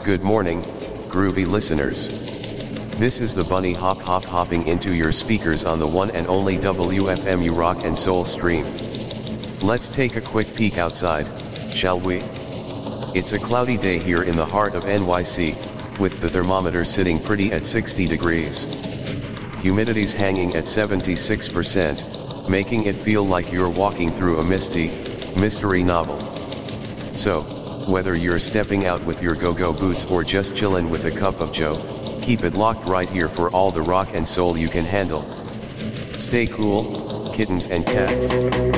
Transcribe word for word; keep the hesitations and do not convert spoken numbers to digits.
Good morning, groovy listeners. This is the bunny hop hop hopping into your speakers on the one and only W F M U Rock and Soul stream. Let's take a quick peek outside, shall we? It's a cloudy day here in the heart of N Y C, with the thermometer sitting pretty at sixty degrees. Humidity's hanging at seventy-six percent, making it feel like you're walking through a misty, mystery novel. So, whether you're stepping out with your go-go boots or just chillin' with a cup of joe, keep it locked right here for all the rock and soul you can handle. Stay cool, kittens and cats.